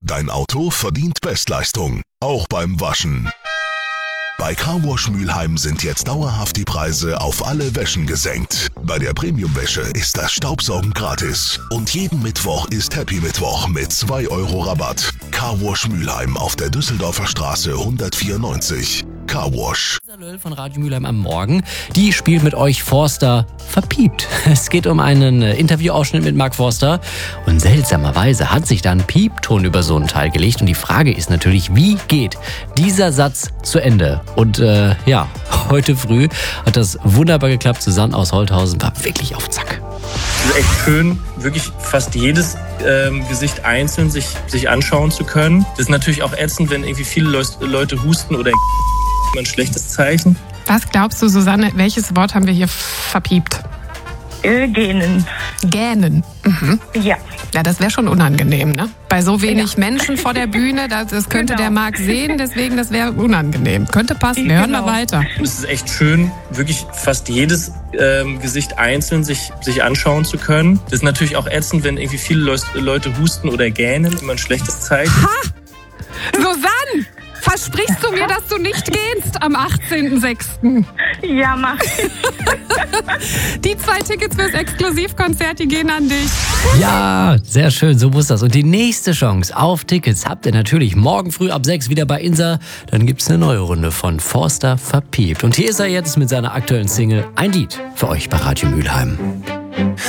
Dein Auto verdient Bestleistung, auch beim Waschen. Bei Carwash Mülheim sind jetzt dauerhaft die Preise auf alle Wäschen gesenkt. Bei der Premium-Wäsche ist das Staubsaugen gratis. Und jeden Mittwoch ist Happy Mittwoch mit 2 € Rabatt. Carwash Mülheim auf der Düsseldorfer Straße 194. Carwash. Von Radio Mülheim am Morgen, die spielt mit euch Forster verpiept. Es geht um einen Interviewausschnitt mit Mark Forster und seltsamerweise hat sich da ein Piepton über so einen Teil gelegt und die Frage ist natürlich, wie geht dieser Satz zu Ende? Und heute früh hat das wunderbar geklappt. Susanne aus Holthausen war wirklich auf Zack. Es ist echt schön, wirklich fast jedes Gesicht einzeln sich anschauen zu können. Das ist natürlich auch ätzend, wenn irgendwie viele Leute husten oder ein schlechtes Zeichen. Was glaubst du, Susanne, welches Wort haben wir hier verpiept? Gähnen. Gähnen. Mhm. Ja. Ja, das wäre schon unangenehm, ne? Bei so wenig Menschen vor der Bühne, das könnte der Marc sehen, deswegen das wäre unangenehm. Könnte passen, wir hören mal weiter. Es ist echt schön, wirklich fast jedes Gesicht einzeln sich anschauen zu können. Das ist natürlich auch ätzend, wenn irgendwie viele Leute husten oder gähnen, immer ein schlechtes Zeichen. Ha! Susanne! Versprichst du mir, dass du nicht gehst am 18.06.? Ja, mach ich. Die 2 Tickets fürs Exklusivkonzert, die gehen an dich. Ja, sehr schön, so muss das. Und die nächste Chance auf Tickets habt ihr natürlich morgen früh ab 6 wieder bei Insa. Dann gibt's eine neue Runde von Forster verpiept. Und hier ist er jetzt mit seiner aktuellen Single Ein Lied für euch bei Radio Mülheim.